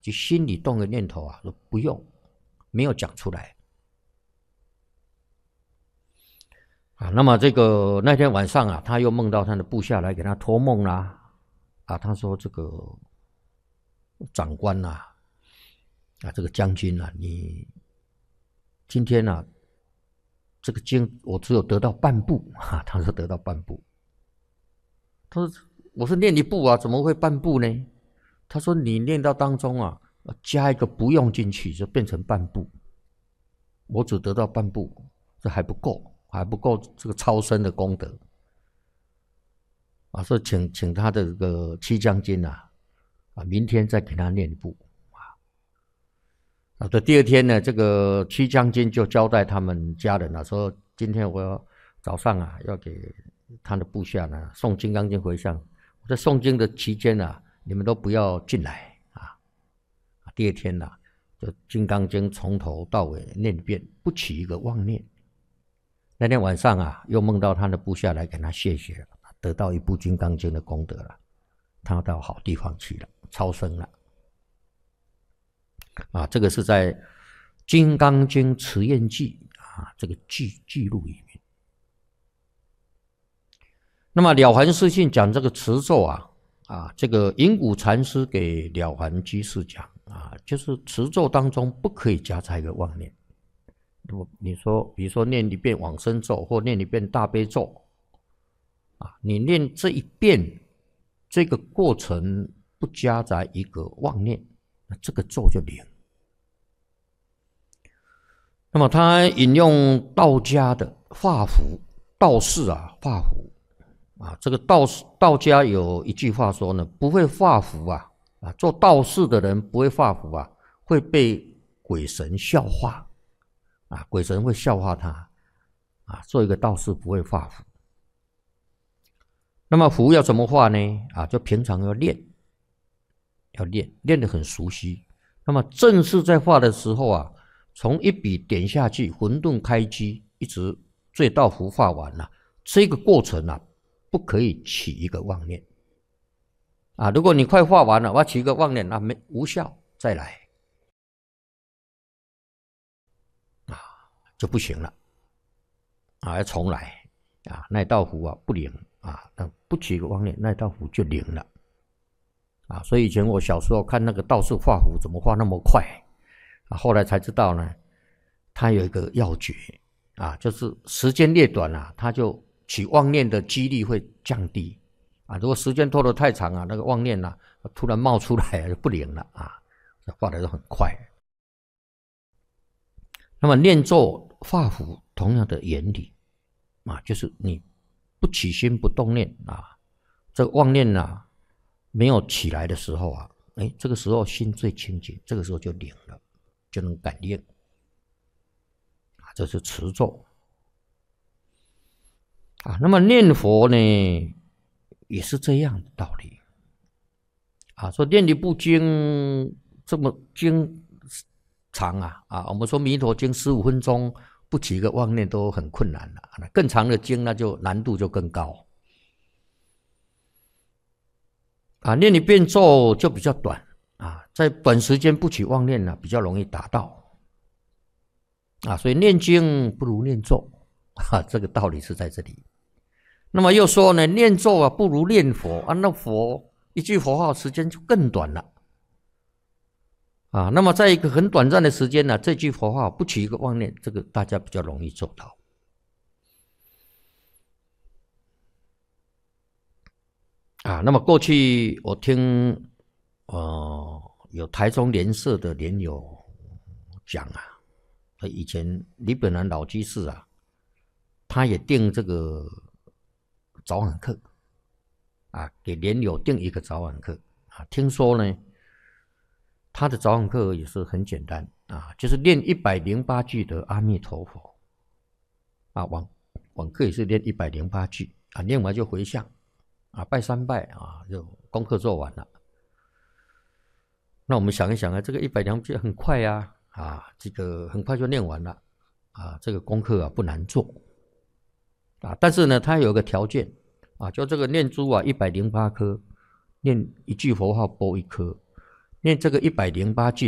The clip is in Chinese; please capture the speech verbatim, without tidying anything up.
就心里动个念头啊，说不用，没有讲出来啊。那么这个那天晚上啊，他又梦到他的部下来给他托梦啦，啊，他说这个长官呐、啊，啊，这个将军啊，你今天啊，这个经我只有得到半步啊，他说得到半步，他说我是念一步啊，怎么会半步呢？他说你念到当中啊，加一个不用进去，就变成半步。我只得到半步，这还不够，还不够这个超生的功德啊！所以请请他的这个七将军啊，啊，明天再给他念一步啊。啊，这第二天呢，这个七将军就交代他们家人啊，说今天我要早上啊，要给他的部下呢诵金刚经回向。我在诵经的期间啊，你们都不要进来啊！第二天呢、啊，就《金刚经》从头到尾念一遍，不起一个妄念。那天晚上啊，又梦到他的部下来给他谢谢，得到一部《金刚经》的功德了，他到好地方去了，超生了。啊，这个是在《金刚经持愿记》啊这个记记录里面。那么《了凡四训》讲这个持咒啊。啊，这个银谷禅师给了凡居士讲啊，就是持咒当中不可以夹杂一个妄念。如果你说，比如说念一遍往生咒或念一遍大悲咒啊，你念这一遍，这个过程不夹杂一个妄念，那这个咒就灵。那么他引用道家的画符，道士啊画符。啊，这个道士道家有一句话说呢，不会画符啊，啊，做道士的人不会画符啊，会被鬼神笑话，啊，鬼神会笑话他，啊，做一个道士不会画符。那么符要怎么画呢？啊，就平常要练，要练，练得很熟悉。那么正式在画的时候啊，从一笔点下去，混沌开机，一直最道符画完了，这个过程啊。不可以起一个妄念啊！如果你快画完了，我要起一个妄念，那没无效，再来啊就不行了啊，要重来啊！那道符啊不灵啊，那不起一个妄念，那道符就灵了啊！所以以前我小时候看那个道士画符，怎么画那么快啊？后来才知道呢，他有一个要诀啊，就是时间越短啊，他就起妄念的几率会降低啊！如果时间拖得太长啊，那个妄念啊突然冒出来就不灵了啊！画的都很快。那么念咒画符同样的原理啊，就是你不起心不动念啊，这个妄念啊没有起来的时候啊，哎，这个时候心最清净，这个时候就灵了，就能感应啊，这是持咒。啊，那么念佛呢，也是这样的道理啊。说念一部经这么经长啊，啊，我们说弥陀经十五分钟不起一个妄念都很困难了，更长的经那就难度就更高啊。念一遍咒就比较短啊，在短时间不起妄念呢，比较容易达到啊。所以念经不如念咒啊，这个道理是在这里。那么又说呢，念咒啊不如念佛啊，那佛一句佛号时间就更短了啊。那么在一个很短暂的时间呢、啊，这句佛号不起一个妄念，这个大家比较容易做到啊。那么过去我听呃有台中莲社的莲友讲啊，以前李本来老居士啊，他也定这个早晚课啊，给莲友定一个早晚课啊。听说呢，他的早晚课也是很简单啊，就是念一百零八句的阿弥陀佛啊，晚晚课也是念一百零八句啊，念完就回向啊，拜三拜啊，就功课做完了。那我们想一想啊，这个一百零八句很快啊，啊，这个很快就念完了啊，这个功课啊不难做。啊，但是呢，它有个条件啊，就这个念珠啊，一百零八颗，念一句佛号拨一颗， 念这个一百零八句